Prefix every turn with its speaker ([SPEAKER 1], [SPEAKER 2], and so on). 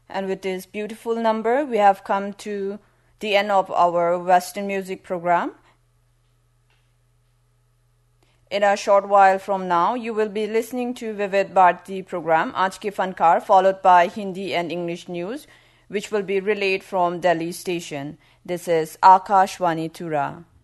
[SPEAKER 1] And with this beautiful number, we have come to the end of our Western music program. In a short while from now, you will be listening to Vivid Bharati program, Aaj Ke Fankar, followed by Hindi and English news, which will be relayed from Delhi station. This is Akashvani Tura.